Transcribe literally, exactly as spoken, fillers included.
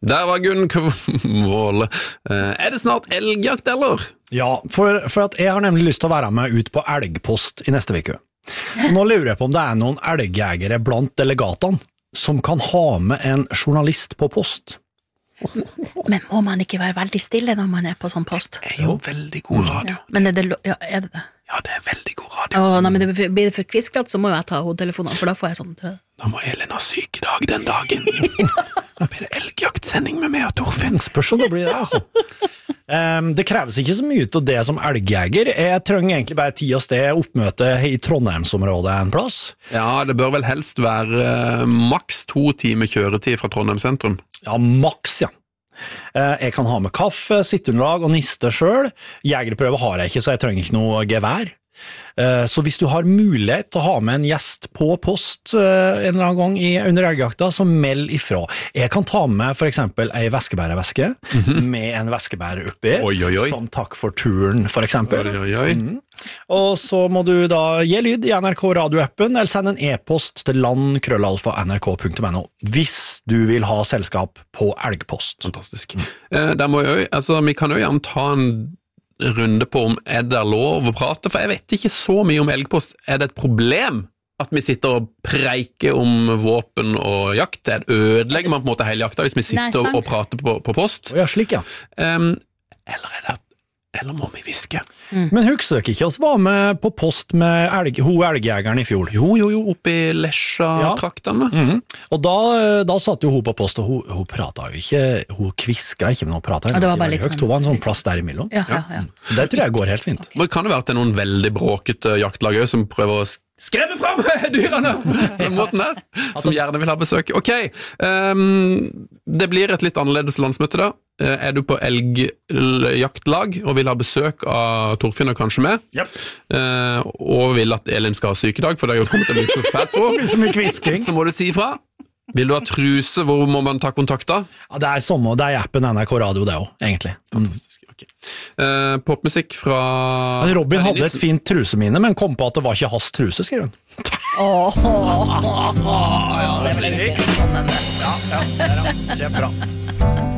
Der var Gunn Kvåle. Er det snart elgjakt, eller? Ja, for, for at jeg har nemlig lyst til å være med ut på elgpost i neste uke. Så nå lurer jeg på om det er noen elgjegere blant delegatene som kan ha med en journalist på post. Men må man ikke være veldig stille når man er på sånn post? Det er jo veldig god radio. Ja. Men er det, ja, er det det? Ja, det er veldig god radio. Åh, nei, men det blir det for kvisklatt, så må jeg ta hodetelefonen, for da får jeg sånn... Da må Elin ha sykedag den dagen. Da blir det elgjaktsending med meg og Torfinn. Spørs om det blir det, altså. Um, det kreves ikke så mye til det som elgjeger. Jeg trenger egentlig bare tid og sted oppmøte i Trondheimsområdet en plass. Ja, det bør vel helst være maks to timer kjøretid fra Trondheim sentrum. Ja, maks, ja. Jeg kan ha med kaffe, sitteunderlag og niste selv. Jegerprøve har jeg ikke, så jeg trenger ikke noe gevær. Så hvis du har mulighet til å ha med en gjest på post en eller annen gang i, under elgjakta, så meld ifra. Jeg kan ta med for eksempel en veskebæreveske mm-hmm. med en veskebærer oppi, oi, oi, oi. som takk for turen, for eksempel. Oi, oi, oi. Mm. Og så må du da gi lyd i N R K radioappen, eller sende en e-post til land krøllalfa n r k punktum n o hvis du vil ha selskap på elgpost. Fantastisk. Mm. Eh, der må jeg, altså, vi kan jo gjerne ta en runde på om er det lov å prate, for jeg vet ikke så mye om elgpost. Er det et problem at vi sitter og preiker om våpen og jakt? Er det ødelegger man på en måte hele jakta hvis vi sitter Nei, og prater på, på post? Ja, slik ja. Um, eller er det eller må vi viske? Mm. Men husker dere ikke oss var med på post med elg, ho elgjegeren i fjor? Jo, jo, jo, oppe i Lesja-traktene. Ja. Mm. Og da, da satt jo hun på post, og hun, hun pratet jo ikke, hun kviskret ikke, men hun pratet ja, det var bare litt høyt. Hun var en sånn plass der imellom. Ja, ja, ja. Det tror jeg går helt fint. Okay. Men kan det være at det er noen veldig bråkete jaktlag som prøver å skreve fram dyrene på den måten der, som gjerne vil ha besøk. Ok, um, det blir et litt annerledes landsmøte da. Er du på elgjaktlag og vil ha besøk av Torfinn og kanskje med, yep. uh, og vil at Elin skal ha sykedag, for det er jo kommet til å bli så fælt for, så mye kvisking. Så må du si ifra. Vil du ha truse, hvor må man ta kontakt da? Ja, det er samme, det er appen N R K Radio det også, egentlig. Fantastisk, ok. Uh, popmusikk fra... Men Robin hadde et fint trusemine, men kom på at det var ikke hans truse, skriver hun. Åh, ja, det ble ikke sånn, men... Ja, ja, det er bra.